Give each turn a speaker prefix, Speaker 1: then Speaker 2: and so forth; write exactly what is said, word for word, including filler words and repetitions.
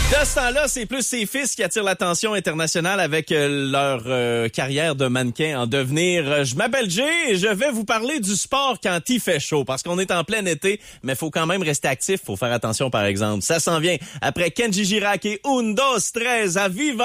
Speaker 1: De ce temps-là, c'est plus ses fils qui attirent l'attention internationale avec euh, leur euh, carrière de mannequin en devenir. Euh, je m'appelle Jay et je vais vous parler du sport quand il fait chaud, parce qu'on est en plein été, mais faut quand même rester actif, faut faire attention par exemple. Ça s'en vient après Kenji Girac et Un, dos, tres, à Viva!